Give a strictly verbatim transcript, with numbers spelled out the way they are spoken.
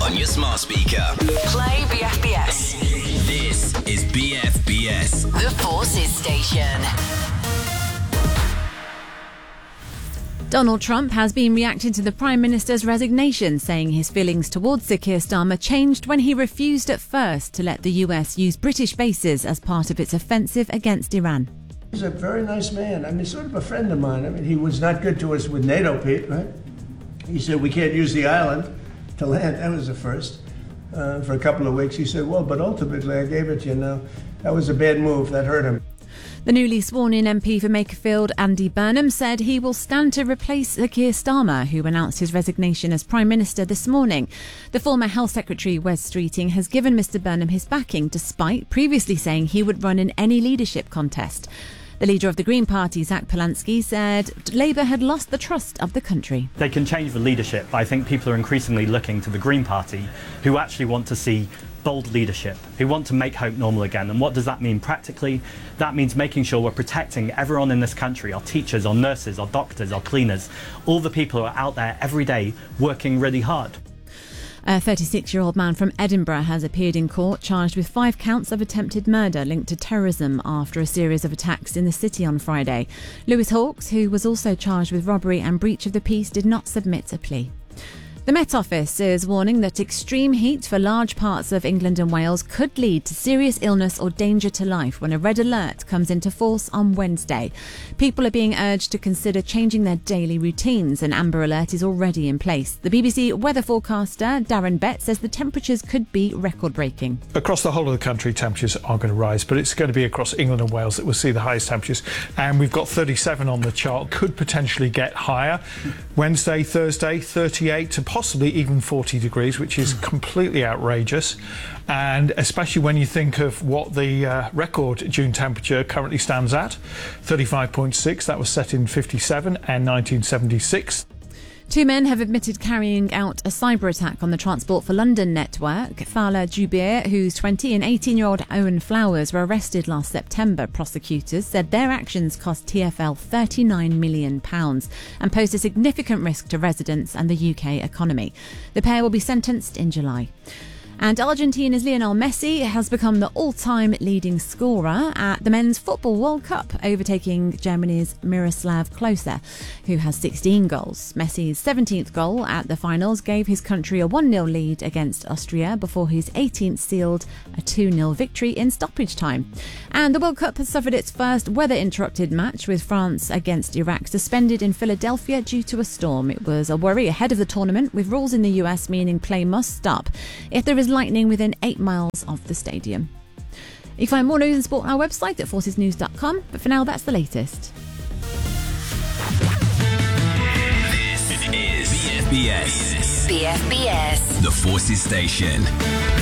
on your smart speaker. Play B F B S. This is B F B S, The Forces Station. Donald Trump has been reacting to the Prime Minister's resignation, saying his feelings towards Sir Keir Starmer changed when he refused at first to let the U S use British bases as part of its offensive against Iran. He's a very nice man. I mean, sort of a friend of mine. I mean, he was not good to us with NATO, Pete, right? He said, we can't use the island to land. That was the first. Uh, for a couple of weeks, he said, well, but ultimately I gave it to you now. That was a bad move. That hurt him. The newly sworn-in M P for Makerfield, Andy Burnham, said he will stand to replace Sir Keir Starmer, who announced his resignation as Prime Minister this morning. The former Health Secretary, Wes Streeting, has given Mr Burnham his backing, despite previously saying he would run in any leadership contest. The leader of the Green Party, Zach Polanski, said Labour had lost the trust of the country. They can change the leadership, but I think people are increasingly looking to the Green Party, who actually want to see bold leadership, who want to make hope normal again. And what does that mean practically? That means making sure we're protecting everyone in this country, our teachers, our nurses, our doctors, our cleaners, all the people who are out there every day working really hard. A thirty-six-year-old man from Edinburgh has appeared in court charged with five counts of attempted murder linked to terrorism after a series of attacks in the city on Friday. Lewis Hawkes, who was also charged with robbery and breach of the peace, did not submit a plea. The Met Office is warning that extreme heat for large parts of England and Wales could lead to serious illness or danger to life when a red alert comes into force on Wednesday. People are being urged to consider changing their daily routines. An amber alert is already in place. The B B C weather forecaster Darren Bett says the temperatures could be record-breaking. Across the whole of the country, temperatures are going to rise, but it's going to be across England and Wales that we'll see the highest temperatures. And we've got thirty-seven on the chart, could potentially get higher. Wednesday, Thursday, thirty-eight to possibly even forty degrees, which is completely outrageous. And especially when you think of what the uh, record June temperature currently stands at, thirty-five point six, that was set in fifty-seven and nineteen seventy-six. Two men have admitted carrying out a cyber attack on the Transport for London network. Fala Jubeir, who's twenty, and eighteen-year-old Owen Flowers were arrested last September. Prosecutors said their actions cost T F L thirty-nine million pounds and posed a significant risk to residents and the U K economy. The pair will be sentenced in July. And Argentina's Lionel Messi has become the all-time leading scorer at the Men's Football World Cup, overtaking Germany's Miroslav Klose, who has sixteen goals. Messi's seventeenth goal at the finals gave his country a one nil lead against Austria before his eighteenth sealed a two nil victory in stoppage time. And the World Cup has suffered its first weather-interrupted match, with France against Iraq suspended in Philadelphia due to a storm. It was a worry ahead of the tournament, with rules in the U S meaning play must stop if there is lightning within eight miles of the stadium. You can find more news and sport on our website at forces news dot com, but for now that's the latest. This is B F B S. B F B S. The Forces Station.